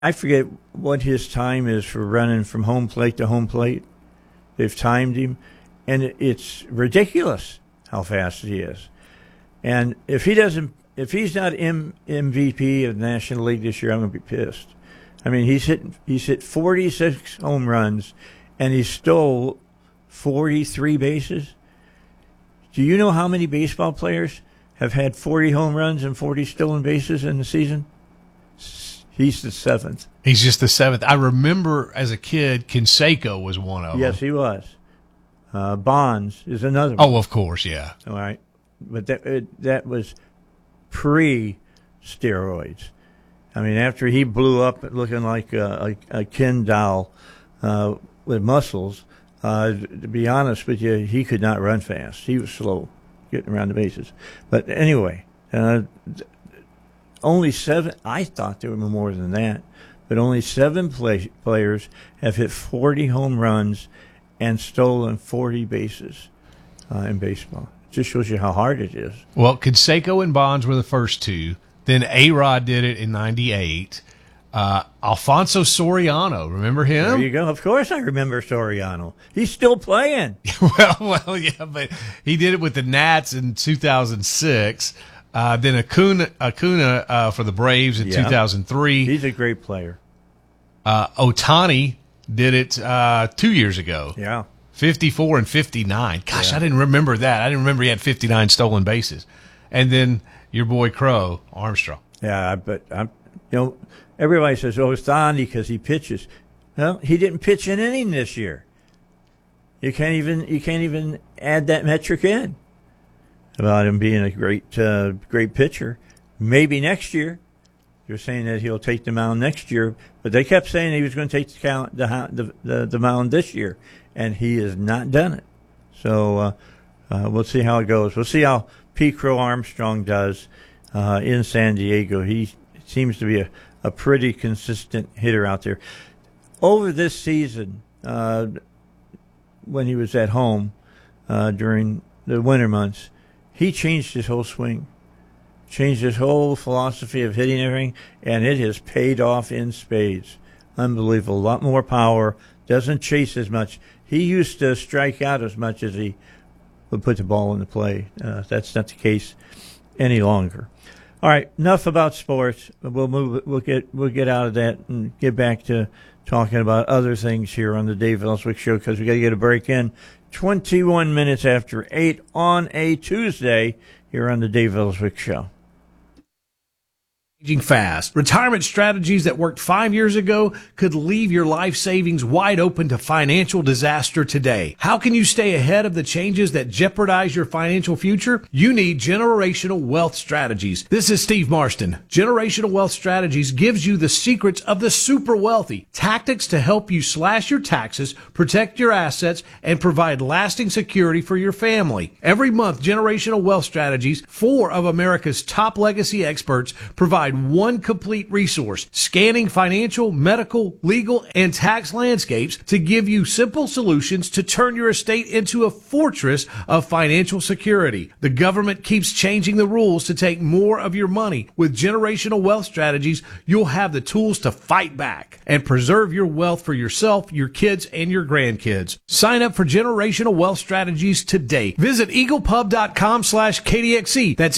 I forget what his time is for running from home plate to home plate. They've timed him, and it's ridiculous how fast he is. And if he's not MVP of the National League this year, I'm going to be pissed. I mean, he's hit 46 home runs, and he stole 43 bases. Do you know how many baseball players have had 40 home runs and 40 stolen bases in the season? He's the seventh. He's just the seventh. I remember as a kid, Canseco was one of them. Yes, he was. Bonds is another one. Oh, of course, yeah. All right. But that was pre-steroids. I mean, after he blew up looking like a Ken doll with muscles, to be honest with you, he could not run fast. He was slow getting around the bases. But anyway, only 7. I thought there were more than that. But only 7 players have hit 40 home runs and stolen 40 bases in baseball. It just shows you how hard it is. Well, Canseco and Bonds were the first two. Then A-Rod did it in 98. Alfonso Soriano, remember him? There you go. Of course I remember Soriano. He's still playing. well, yeah, but he did it with the Nats in 2006. Then Acuna for the Braves in 2003. He's a great player. Ohtani did it 2 years ago. Yeah. 54 and 59. Gosh, yeah. I didn't remember that. I didn't remember he had 59 stolen bases. And then your boy Crow, Armstrong. Yeah, but everybody says, Ohtani because he pitches. Well, he didn't pitch an inning this year. You can't even add that metric in about him being a great pitcher. Maybe next year. They're saying that he'll take the mound next year, but they kept saying he was going to take the mound this year, and he has not done it. So we'll see how it goes. We'll see how P. Crow Armstrong does in San Diego. He seems to be a pretty consistent hitter out there. Over this season, when he was at home during the winter months, he changed his whole swing. Changed his whole philosophy of hitting everything, and it has paid off in spades. Unbelievable. A lot more power. Doesn't chase as much. He used to strike out as much as he would put the ball into play. That's not the case any longer. All right, enough about sports. We'll get out of that and get back to talking about other things here on the Dave Ellswick Show because we got to get a break in. 21 minutes after 8 on a Tuesday here on the Dave Ellswick Show. Changing fast. Retirement strategies that worked 5 years ago could leave your life savings wide open to financial disaster today. How can you stay ahead of the changes that jeopardize your financial future? You need Generational Wealth Strategies. This is Steve Marston. Generational Wealth Strategies gives you the secrets of the super wealthy, tactics to help you slash your taxes, protect your assets, and provide lasting security for your family. Every month, Generational Wealth Strategies, 4 of America's top legacy experts, provide one complete resource, scanning financial, medical, legal, and tax landscapes to give you simple solutions to turn your estate into a fortress of financial security. The government keeps changing the rules to take more of your money. With Generational Wealth Strategies, you'll have the tools to fight back and preserve your wealth for yourself, your kids, and your grandkids. Sign up for Generational Wealth Strategies today. Visit eaglepub.com/KDXE. That's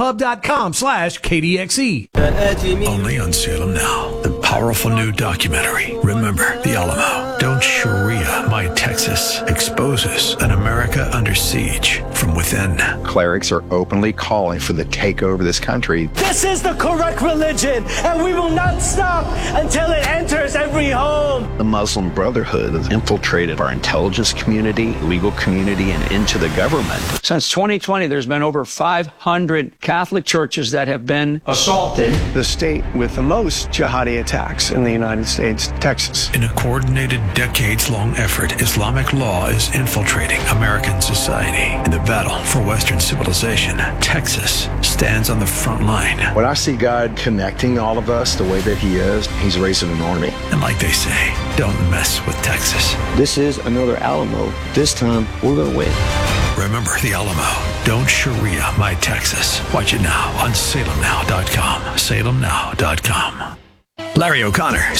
eaglepub.com/KDXE. Only on Salem Now, the powerful new documentary, Remember the Alamo. Don't Sharia My Texas exposes an America under siege from within. Clerics are openly calling for the takeover of this country. This is the correct religion, and we will not stop until it enters every home. The Muslim Brotherhood has infiltrated our intelligence community, legal community, and into the government. Since 2020, there's been over 500 Catholic churches that have been assaulted. The state with the most jihadi attacks in the United States, Texas. In a coordinated, decades-long effort, Islamic law is infiltrating American society. In the battle for Western civilization, Texas stands on the front line. When I see God connecting all of us the way that he is, he's raising an army. And like they say, don't mess with Texas. This is another Alamo. This time, we're going to win. Remember the Alamo. Don't Sharia My Texas. Watch it now on salemnow.com. salemnow.com. Larry O'Connor,